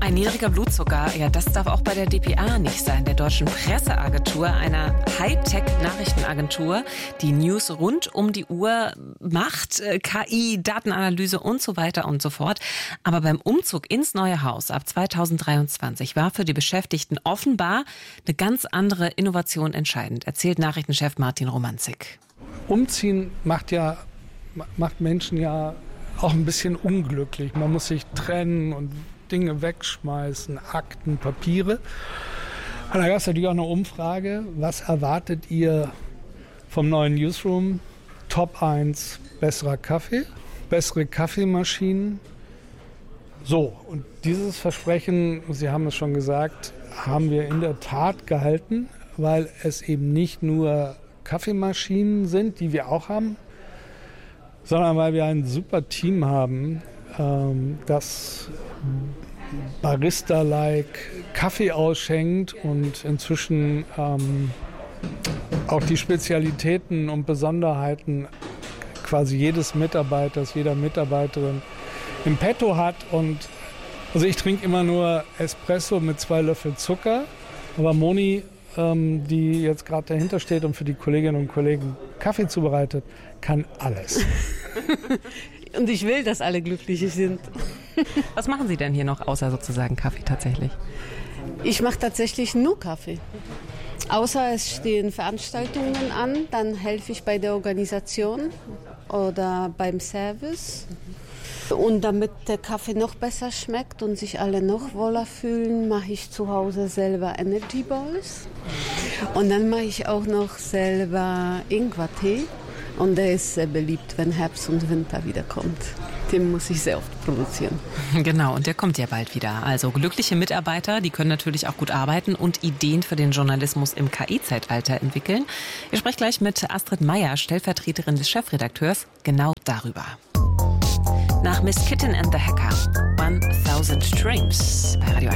Ein niedriger Blutzucker, ja, das darf auch bei der dpa nicht sein, der deutschen Presseagentur, einer Hightech-Nachrichtenagentur, die News rund um die Uhr macht, KI, Datenanalyse und so weiter und so fort. Aber beim Umzug ins neue Haus ab 2023 war für die Beschäftigten offenbar eine ganz andere Innovation entscheidend, erzählt Nachrichtenchef Martin Romanzik. Umziehen macht Menschen ja auch ein bisschen unglücklich. Man muss sich trennen und Dinge wegschmeißen, Akten, Papiere. Und da gab es natürlich auch eine Umfrage. Was erwartet ihr vom neuen Newsroom? Top 1, besserer Kaffee, bessere Kaffeemaschinen. So, und dieses Versprechen, Sie haben es schon gesagt, haben wir in der Tat gehalten, weil es eben nicht nur Kaffeemaschinen sind, die wir auch haben, sondern weil wir ein super Team haben, das Barista-like Kaffee ausschenkt und inzwischen auch die Spezialitäten und Besonderheiten quasi jedes Mitarbeiters, jeder Mitarbeiterin im Petto hat. Und also ich trinke immer nur Espresso mit 2 Löffel Zucker, aber Moni, die jetzt gerade dahinter steht und für die Kolleginnen und Kollegen Kaffee zubereitet, kann alles. Und ich will, dass alle glücklich sind. Was machen Sie denn hier noch außer sozusagen Kaffee tatsächlich? Ich mache tatsächlich nur Kaffee. Außer es stehen Veranstaltungen an, dann helfe ich bei der Organisation oder beim Service. Und damit der Kaffee noch besser schmeckt und sich alle noch wohler fühlen, mache ich zu Hause selber Energy Balls. Und dann mache ich auch noch selber Ingwertee. Und der ist sehr beliebt, wenn Herbst und Winter wiederkommt. Den muss ich sehr oft produzieren. Genau, und der kommt ja bald wieder. Also glückliche Mitarbeiter, die können natürlich auch gut arbeiten und Ideen für den Journalismus im KI-Zeitalter entwickeln. Ich spreche gleich mit Astrid Meyer, Stellvertreterin des Chefredakteurs, genau darüber. Nach Miss Kitten and the Hacker, 1000 Dreams bei Radio 1.